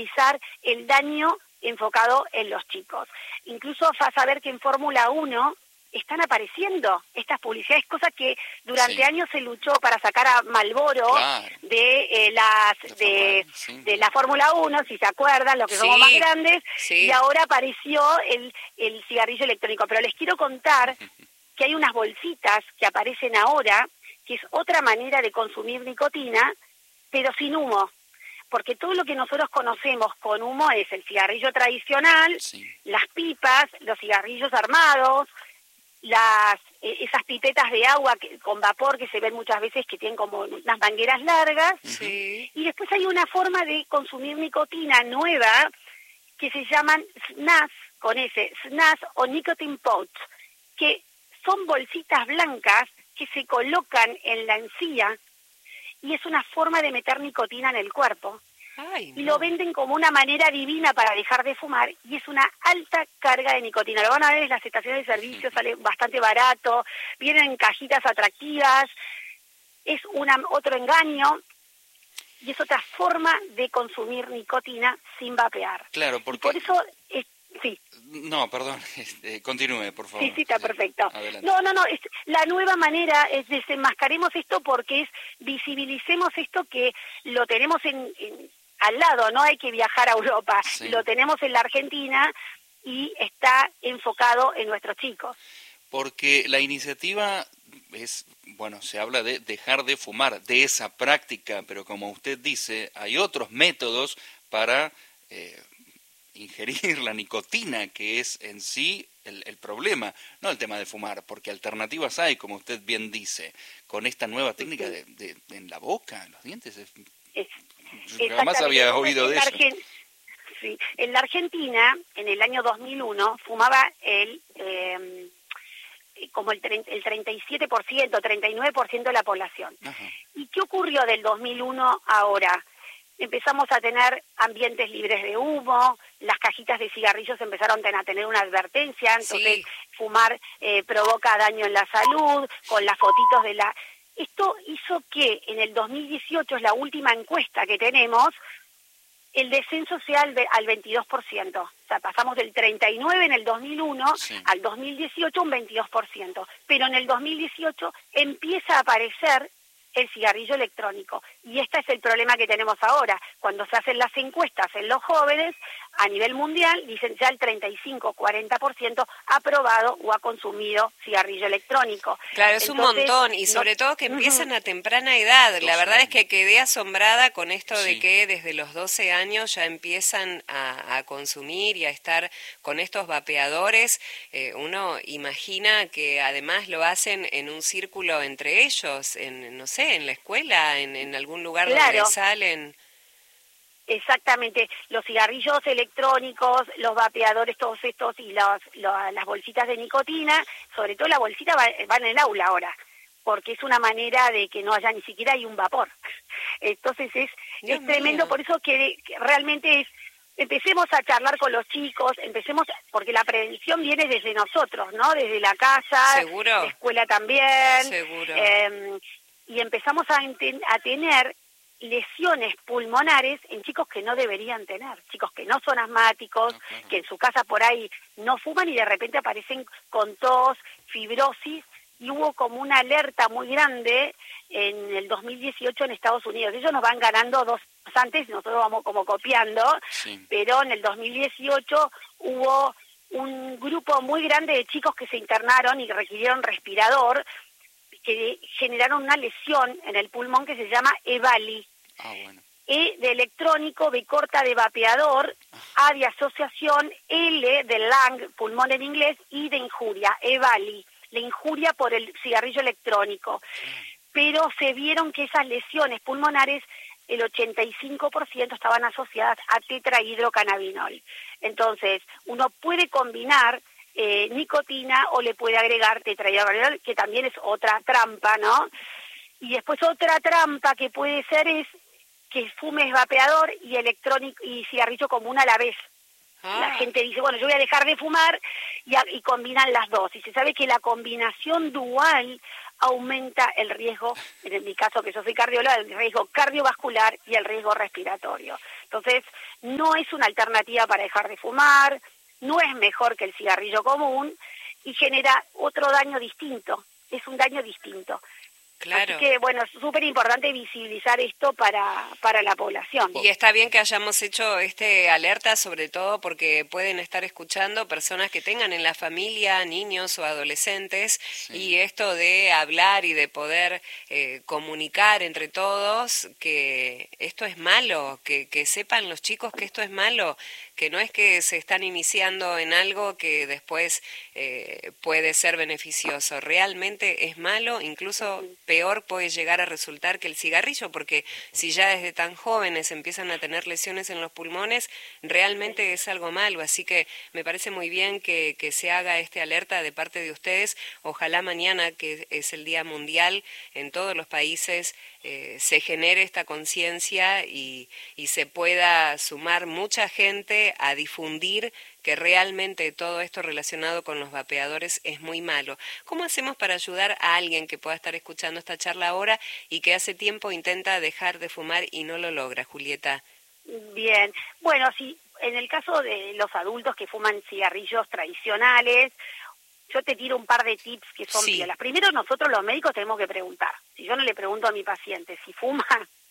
minimizar el daño enfocado en los chicos. Incluso vas a ver que en Fórmula 1 están apareciendo estas publicidades, cosas que durante años se luchó para sacar a Marlboro de la Fórmula 1, si se acuerdan, los que somos más grandes, y ahora apareció el cigarrillo electrónico. Pero les quiero contar que hay unas bolsitas que aparecen ahora, que es otra manera de consumir nicotina, pero sin humo. Porque todo lo que nosotros conocemos con humo es el cigarrillo tradicional, las pipas, los cigarrillos armados, esas pipetas de agua con vapor que se ven muchas veces que tienen como unas mangueras largas, y después hay una forma de consumir nicotina nueva que se llaman snus, con ese, snus o nicotine pouch, que son bolsitas blancas que se colocan en la encía y es una forma de meter nicotina en el cuerpo. Y lo venden como una manera divina para dejar de fumar, y es una alta carga de nicotina. Lo van a ver en las estaciones de servicio, sale bastante barato, vienen en cajitas atractivas, es otro engaño, y es otra forma de consumir nicotina sin vapear. Claro, porque... Y por eso, No, perdón, continúe, por favor. Sí, está perfecto. Adelante. No, la nueva manera es desenmascaremos esto porque visibilicemos esto que lo tenemos al lado, no hay que viajar a Europa, lo tenemos en la Argentina y está enfocado en nuestros chicos. Porque la iniciativa se habla de dejar de fumar, de esa práctica, pero como usted dice, hay otros métodos para ingerir la nicotina, que es en sí el problema, no el tema de fumar, porque alternativas hay, como usted bien dice, con esta nueva técnica en la boca, en los dientes. Yo jamás había oído de eso. En la Argentina, en el año 2001, fumaba como el 37%, 39% de la población. Ajá. ¿Y qué ocurrió del 2001 a ahora? Empezamos a tener ambientes libres de humo, las cajitas de cigarrillos empezaron a tener una advertencia, entonces fumar provoca daño en la salud, con las fotitos de la... Esto hizo que en el 2018, es la última encuesta que tenemos, el descenso sea al 22%. O sea, pasamos del 39% en el 2001 al 2018 un 22%. Pero en el 2018 empieza a aparecer el cigarrillo electrónico. Y este es el problema que tenemos ahora. Cuando se hacen las encuestas en los jóvenes, a nivel mundial, dicen ya el 35-40% ha probado o ha consumido cigarrillo electrónico. Claro, es un montón, y sobre todo que empiezan a temprana edad. La verdad es que quedé asombrada con esto de que desde los 12 años ya empiezan a consumir y a estar con estos vapeadores. Uno imagina que además lo hacen en un círculo entre ellos, en la escuela, en algún lugar donde salen. Exactamente, los cigarrillos electrónicos, los vapeadores, todos estos y las bolsitas de nicotina, sobre todo la bolsita va en el aula ahora, porque es una manera de que no haya ni siquiera hay un vapor. Entonces es tremendo, por eso que realmente empecemos a charlar con los chicos, porque la prevención viene desde nosotros, ¿no? Desde la casa, ¿Seguro? La escuela también. Seguro. Y empezamos a tener lesiones pulmonares en chicos que no deberían tener, chicos que no son asmáticos, que en su casa por ahí no fuman y de repente aparecen con tos, fibrosis, y hubo como una alerta muy grande en el 2018 en Estados Unidos. Ellos nos van ganando 2 años antes, nosotros vamos como copiando, pero en el 2018 hubo un grupo muy grande de chicos que se internaron y requirieron respirador, que generaron una lesión en el pulmón que se llama EVALI. E de electrónico, B corta de vapeador, A de asociación, L de lung, pulmón en inglés, I de injuria, EVALI, la injuria por el cigarrillo electrónico. Pero se vieron que esas lesiones pulmonares, el 85% estaban asociadas a tetrahidrocannabinol. Entonces, uno puede combinar nicotina o le puede agregar tetrahidrocannabinol, que también es otra trampa, ¿no? Y después otra trampa que puede ser es que fumes vapeador y electrónico y cigarrillo común a la vez. La gente dice, bueno, yo voy a dejar de fumar y combinan las dos. Y se sabe que la combinación dual aumenta el riesgo, en mi caso que yo soy cardióloga, el riesgo cardiovascular y el riesgo respiratorio. Entonces, no es una alternativa para dejar de fumar, no es mejor que el cigarrillo común y genera otro daño distinto, es un daño distinto. Claro. Así que, bueno, es súper importante visibilizar esto para la población. Y está bien que hayamos hecho alerta, sobre todo porque pueden estar escuchando personas que tengan en la familia niños o adolescentes, sí. Y esto de hablar y de poder comunicar entre todos que esto es malo, que sepan los chicos que esto es malo, que no es que se están iniciando en algo que después puede ser beneficioso. Realmente es malo, incluso peor puede llegar a resultar que el cigarrillo, porque si ya desde tan jóvenes empiezan a tener lesiones en los pulmones, realmente es algo malo. Así que me parece muy bien que se haga alerta de parte de ustedes. Ojalá mañana, que es el Día Mundial, en todos los países se genere esta conciencia y se pueda sumar mucha gente a difundir que realmente todo esto relacionado con los vapeadores es muy malo. ¿Cómo hacemos para ayudar a alguien que pueda estar escuchando esta charla ahora y que hace tiempo intenta dejar de fumar y no lo logra, Julieta? Bien, bueno, sí, en el caso de los adultos que fuman cigarrillos tradicionales, yo te tiro un par de tips que son piolas. Primero, nosotros los médicos tenemos que preguntar. Si yo no le pregunto a mi paciente si fuma,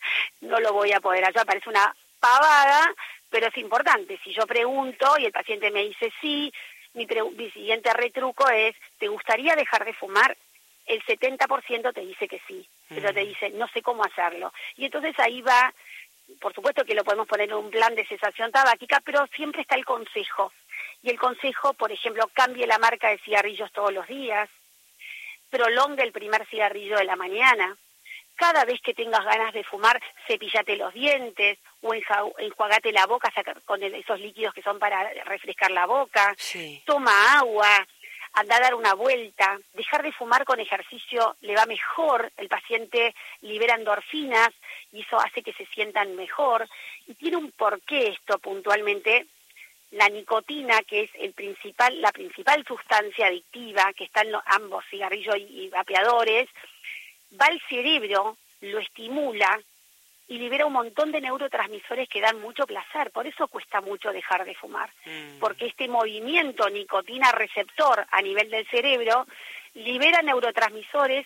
no lo voy a poder hacer. Parece una pavada, pero es importante. Si yo pregunto y el paciente me dice sí, mi siguiente retruco es, ¿te gustaría dejar de fumar? El 70% te dice que sí, pero te dice, no sé cómo hacerlo. Y entonces ahí va, por supuesto que lo podemos poner en un plan de cesación tabáquica, pero siempre está el consejo. Y el consejo, por ejemplo, cambie la marca de cigarrillos todos los días, prolongue el primer cigarrillo de la mañana, cada vez que tengas ganas de fumar, cepillate los dientes o enjuagate la boca con esos líquidos que son para refrescar la boca, toma agua, anda a dar una vuelta, dejar de fumar con ejercicio le va mejor, el paciente libera endorfinas y eso hace que se sientan mejor. Y tiene un porqué esto puntualmente. La nicotina, que es la principal sustancia adictiva que está en ambos cigarrillos y vapeadores, va al cerebro, lo estimula y libera un montón de neurotransmisores que dan mucho placer. Por eso cuesta mucho dejar de fumar, porque este movimiento nicotina-receptor a nivel del cerebro libera neurotransmisores,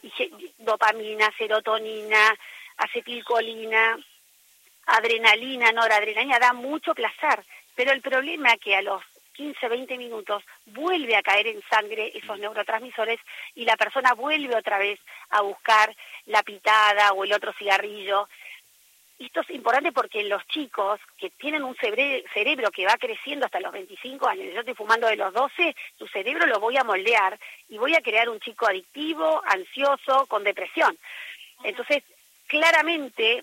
dopamina, serotonina, acetilcolina, adrenalina, noradrenalina, da mucho placer. Pero el problema es que a los 15, 20 minutos vuelve a caer en sangre esos neurotransmisores y la persona vuelve otra vez a buscar la pitada o el otro cigarrillo. Esto es importante porque los chicos que tienen un cerebro que va creciendo hasta los 25 años, yo estoy fumando de los 12, tu cerebro lo voy a moldear y voy a crear un chico adictivo, ansioso, con depresión. Entonces, claramente,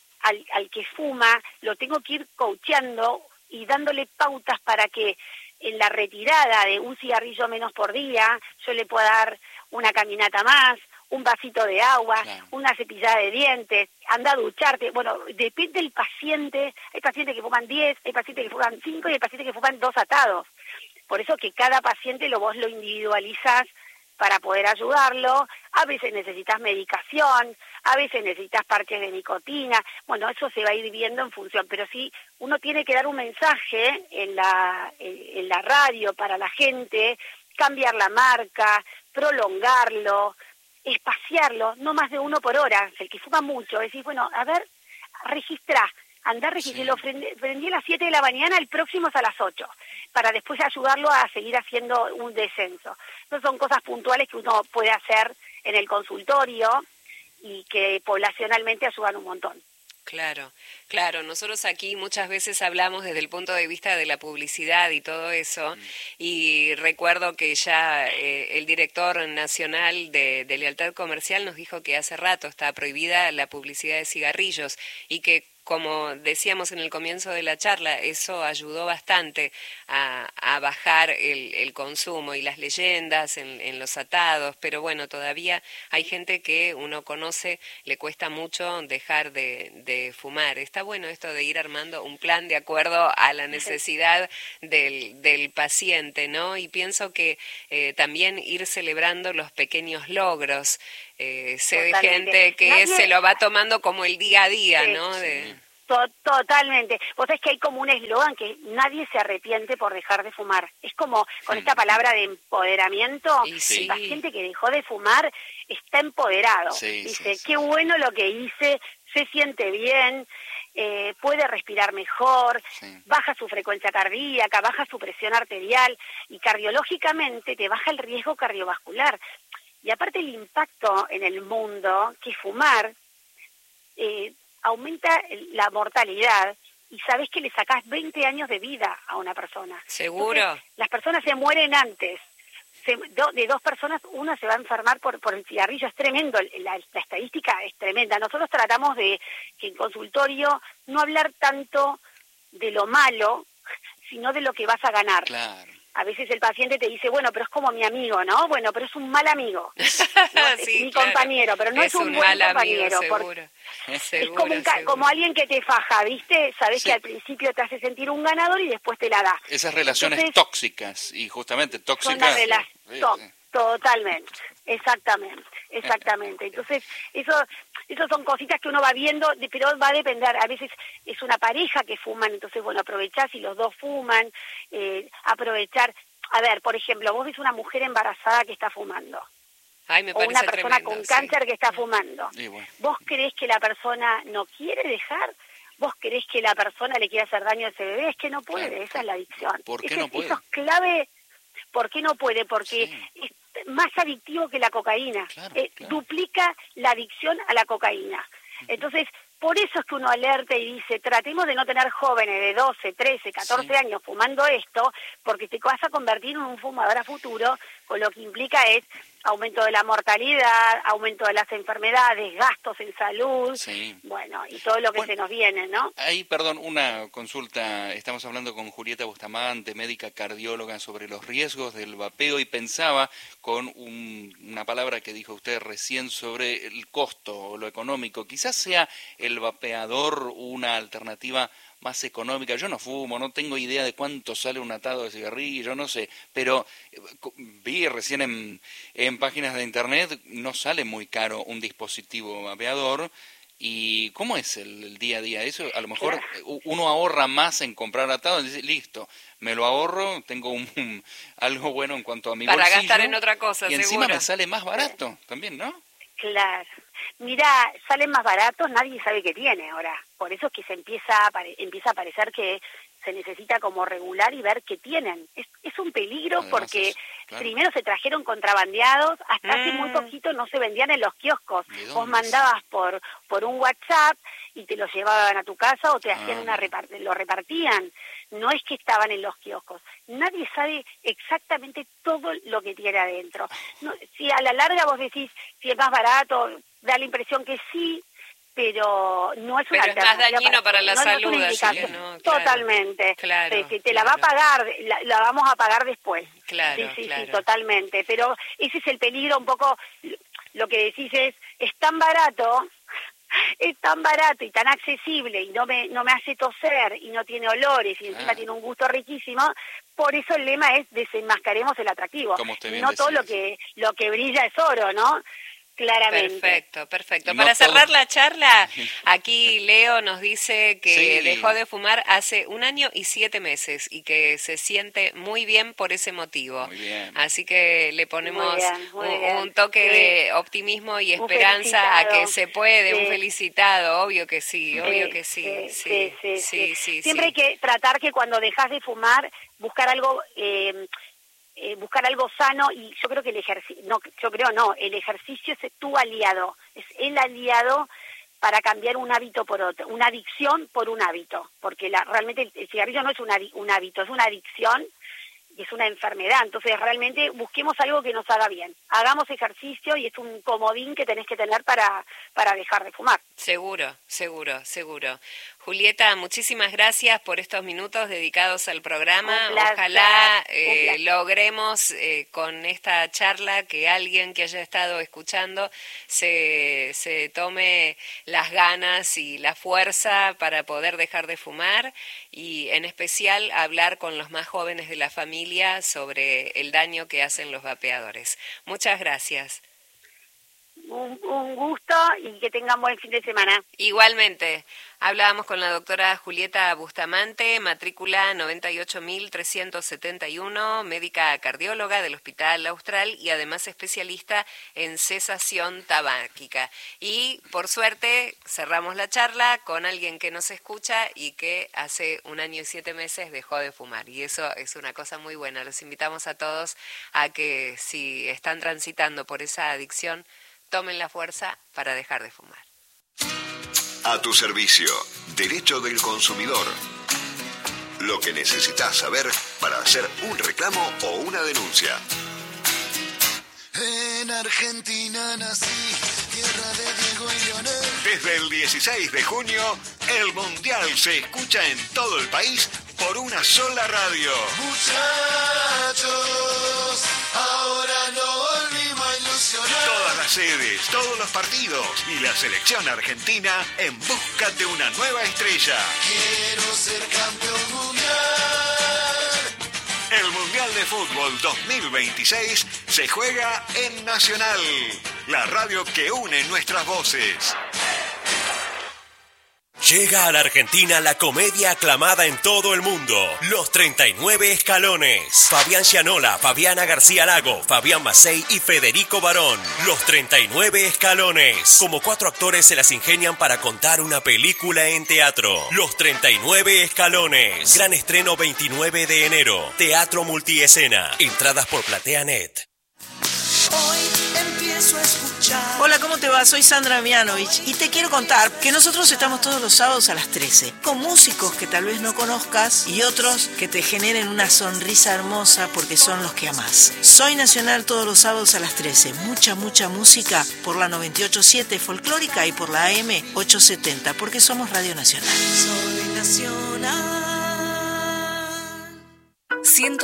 al que fuma lo tengo que ir coacheando y dándole pautas para que en la retirada de un cigarrillo menos por día yo le pueda dar una caminata más, un vasito de agua, una cepillada de dientes, anda a ducharte. Bueno, depende del paciente. Hay pacientes que fuman 10, hay pacientes que fuman 5 y hay pacientes que fuman 2 atados. Por eso que cada paciente vos lo individualizás para poder ayudarlo. A veces necesitas medicación, a veces necesitas parches de nicotina. Bueno, eso se va a ir viendo en función, pero sí uno tiene que dar un mensaje en la radio para la gente, cambiar la marca, prolongarlo, espaciarlo, no más de 1 por hora. El que fuma mucho, decís, bueno, a ver, registrá, andá a registrar, lo prendí a las 7 de la mañana, el próximo es a las 8, para después ayudarlo a seguir haciendo un descenso. No son cosas puntuales que uno puede hacer en el consultorio y que poblacionalmente ayudan un montón. Claro, claro. Nosotros aquí muchas veces hablamos desde el punto de vista de la publicidad y todo eso, y recuerdo que ya el director nacional de Lealtad Comercial nos dijo que hace rato está prohibida la publicidad de cigarrillos y que, como decíamos en el comienzo de la charla, eso ayudó bastante a bajar el consumo y las leyendas en los atados, pero bueno, todavía hay gente que uno conoce, le cuesta mucho dejar de fumar. Está bueno esto de ir armando un plan de acuerdo a la necesidad del paciente, ¿no? Y pienso que también ir celebrando los pequeños logros. Sé de gente que se lo va tomando como el día a día, ¿no? Totalmente. Vos sabés que hay como un eslogan que nadie se arrepiente por dejar de fumar. Es como con esta palabra de empoderamiento. Sí. El paciente que dejó de fumar está empoderado. Dice, qué bueno lo que hice, se siente bien, puede respirar mejor, baja su frecuencia cardíaca, baja su presión arterial y cardiológicamente te baja el riesgo cardiovascular. Y aparte el impacto en el mundo, que fumar aumenta la mortalidad y sabés que le sacás 20 años de vida a una persona. ¿Seguro? Entonces, las personas se mueren antes. De 2 personas, una se va a enfermar por el cigarrillo. Es tremendo, la estadística es tremenda. Nosotros tratamos de que en consultorio no hablar tanto de lo malo, sino de lo que vas a ganar. Claro. A veces el paciente te dice, bueno, pero es como mi amigo, ¿no? Bueno, pero es un mal amigo. ¿No? Es mi compañero, pero no es un buen compañero. Seguro. Es como alguien que te faja, ¿viste? Sabés que al principio te hace sentir un ganador y después te la da. Esas relaciones tóxicas, y justamente tóxicas. Son las totalmente, exactamente. Entonces, eso son cositas que uno va viendo, pero va a depender. A veces es una pareja que fuman, entonces, bueno, aprovechás si los dos fuman, aprovechar. A ver, por ejemplo, vos ves una mujer embarazada que está fumando. Ay, me o una persona tremendo, con cáncer que está fumando. Bueno. ¿Vos creés que la persona no quiere dejar? ¿Vos querés que la persona le quiera hacer daño a ese bebé? Es que no puede, claro. Esa es la adicción. ¿Por qué no puede? Eso es clave. ¿Por qué no puede? Porque es más adictivo que la cocaína. Claro. Duplica la adicción a la cocaína. Entonces, por eso es que uno alerta y dice, tratemos de no tener jóvenes de 12, 13, 14 años fumando esto, porque te vas a convertir en un fumador a futuro, con lo que implica es aumento de la mortalidad, aumento de las enfermedades, gastos en salud, bueno, y todo lo que se nos viene, ¿no? Ahí, perdón, una consulta. Estamos hablando con Julieta Bustamante, médica cardióloga, sobre los riesgos del vapeo, y pensaba con una palabra que dijo usted recién sobre el costo o lo económico. Quizás sea el vapeador una alternativa más económica. Yo no fumo, no tengo idea de cuánto sale un atado de cigarrillo, no sé, pero vi recién en páginas de internet, no sale muy caro un dispositivo vapeador. ¿Y cómo es el día a día? Eso a lo mejor uno ahorra más en comprar atado, dice, listo, me lo ahorro, tengo algo bueno en cuanto a mi bolsillo. Para gastar en otra cosa, y encima me sale más barato también, ¿no? Claro. Mira, salen más baratos, nadie sabe qué tiene ahora. Por eso es que empieza a parecer que se necesita como regular y ver qué tienen. Es un peligro. Además porque primero se trajeron contrabandeados, hasta hace muy poquito no se vendían en los kioscos. Vos mandabas por un WhatsApp y te lo llevaban a tu casa o te hacían lo repartían. No es que estaban en los kioscos. Nadie sabe exactamente todo lo que tiene adentro. No, si a la larga vos decís si es más barato, da la impresión que sí, pero no es una alternativa. Es más dañino para la salud. No es así, ¿no? Totalmente. Claro, si te la va a pagar, la vamos a pagar después. Claro, sí, totalmente. Pero ese es el peligro, un poco lo que decís es tan barato y tan accesible y no me hace toser y no tiene olores y encima tiene un gusto riquísimo. Por eso el lema es desenmascaremos el atractivo. No todo lo que brilla es oro, ¿no? Claramente. Perfecto. Para cerrar la charla, aquí Leo nos dice que dejó de fumar hace 1 año y 7 meses y que se siente muy bien por ese motivo. Muy bien. Así que le ponemos un toque de optimismo y esperanza a que se puede. Un felicitado, obvio que sí, obvio que sí. Siempre hay que tratar que cuando dejas de fumar, buscar algo sano, y yo creo que el ejercicio es tu aliado, es el aliado para cambiar un hábito por otro, una adicción por un hábito, porque realmente el cigarrillo no es un hábito, es una adicción y es una enfermedad. Entonces realmente busquemos algo que nos haga bien, hagamos ejercicio y es un comodín que tenés que tener para dejar de fumar. Seguro. Julieta, muchísimas gracias por estos minutos dedicados al programa. Ojalá logremos con esta charla que alguien que haya estado escuchando se tome las ganas y la fuerza para poder dejar de fumar, y en especial hablar con los más jóvenes de la familia sobre el daño que hacen los vapeadores. Muchas gracias. un gusto y que tengan buen fin de semana. Igualmente. Hablábamos con la doctora Julieta Bustamante, matrícula 98.371, médica cardióloga del Hospital Austral y además especialista en cesación tabáquica. Y por suerte cerramos la charla con alguien que nos escucha y que hace 1 año y 7 meses dejó de fumar. Y eso es una cosa muy buena. Los invitamos a todos a que si están transitando por esa adicción, tomen la fuerza para dejar de fumar. A tu servicio, Derecho del Consumidor. Lo que necesitas saber para hacer un reclamo o una denuncia. En Argentina nací, tierra de Diego y Leonel. Desde el 16 de junio, el Mundial se escucha en todo el país por una sola radio. Muchachos, ahora no volvimos a ilusionar. Todas las sedes, todos los partidos y la selección argentina en busca de una nueva estrella. Quiero ser campeón mundial. El Mundial de Fútbol 2026 se juega en Nacional, la radio que une nuestras voces. Llega a la Argentina la comedia aclamada en todo el mundo, Los 39 Escalones. Fabián Gianola, Fabiana García Lago, Fabián Macei y Federico Barón. Los 39 Escalones. Como 4 actores se las ingenian para contar una película en teatro. Los 39 Escalones. Gran estreno 29 de enero. Teatro Multiescena. Entradas por PlateaNet. Hoy empiezo a escuchar. Hola, ¿cómo te va? Soy Sandra Mianovich y te quiero contar que nosotros estamos todos los sábados a las 13 con músicos que tal vez no conozcas y otros que te generen una sonrisa hermosa porque son los que amás. Soy Nacional todos los sábados a las 13. Mucha música por la 98.7 folclórica y por la AM 870 porque somos Radio Nacional. Soy Nacional.